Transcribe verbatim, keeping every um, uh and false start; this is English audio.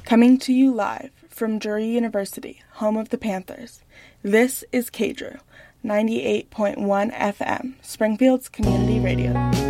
Coming to you live from Drury University, home of the Panthers, this is K D R U, ninety-eight point one F M, Springfield's community radio.